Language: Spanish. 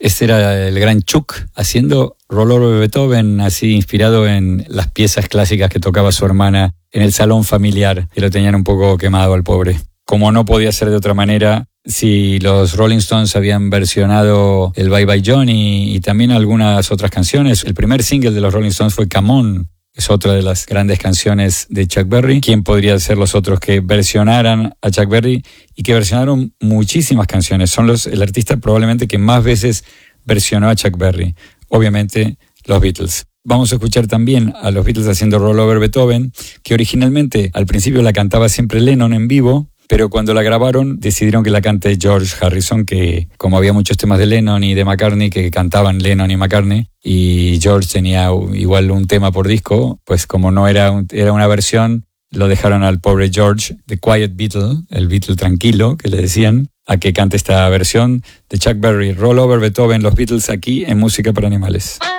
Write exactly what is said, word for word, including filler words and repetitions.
Ese era el gran Chuck haciendo Roll Over Beethoven, así inspirado en las piezas clásicas que tocaba su hermana en el salón familiar, que lo tenían un poco quemado al pobre. Como no podía ser de otra manera, si los Rolling Stones habían versionado el Bye Bye Johnny y también algunas otras canciones, el primer single de los Rolling Stones fue Come On, es otra de las grandes canciones de Chuck Berry. ¿Quién podría ser los otros que versionaran a Chuck Berry y que versionaron muchísimas canciones? Son los, el artista probablemente que más veces versionó a Chuck Berry. Obviamente, los Beatles. Vamos a escuchar también a los Beatles haciendo Roll Over Beethoven, que originalmente al principio la cantaba siempre Lennon en vivo, pero cuando la grabaron decidieron que la cante George Harrison, que como había muchos temas de Lennon y de McCartney que cantaban Lennon y McCartney, y George tenía igual un tema por disco, pues como no era, un, era una versión, lo dejaron al pobre George, The Quiet Beatle, el Beatle tranquilo, que le decían, a que cante esta versión de Chuck Berry, Roll Over Beethoven, los Beatles aquí en Música para Animales.